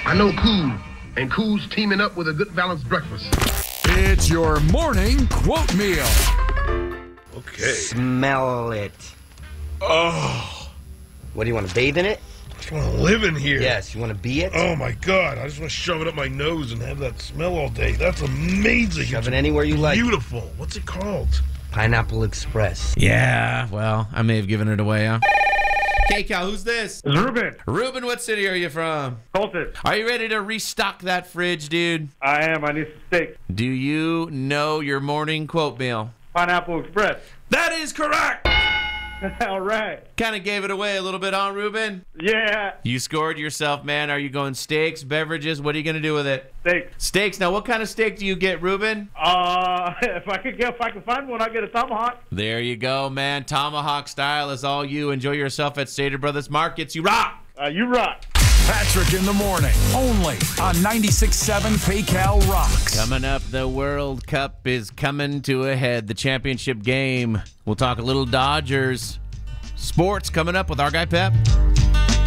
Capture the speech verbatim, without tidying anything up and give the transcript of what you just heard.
I know Cool, and Cool's teaming up with a good balanced breakfast. It's your morning quote meal. Okay. Smell it. Oh. What, do you want to bathe in it? I just want to live in here. Yes, you want to be it? Oh, my God. I just want to shove it up my nose and have that smell all day. That's amazing. Shove It's it anywhere you like. Beautiful. What's it called? Pineapple Express. Yeah, well, I may have given it away, huh? Hey, Cal, who's this? It's Ruben. Ruben, what city are you from? Colton. Are you ready to restock that fridge, dude? I am. I need some steak. Do you know your morning quote meal? Pineapple Express. That is correct! All right. Kind of gave it away a little bit, huh, Ruben? Yeah. You scored yourself, man. Are you going steaks, beverages? What are you going to do with it? Steak. Steaks. Now, what kind of steak do you get, Ruben? Uh, if I could get, if I can find one, I'll get a tomahawk. There you go, man. Tomahawk style is all you. Enjoy yourself at Stater Brothers Markets. You rock! Uh, you rock. Patrick in the morning, only on ninety-six point seven PayCal Rocks. Coming up, the World Cup is coming to a head. The championship game. We'll talk a little Dodgers. Sports coming up with our guy Pep.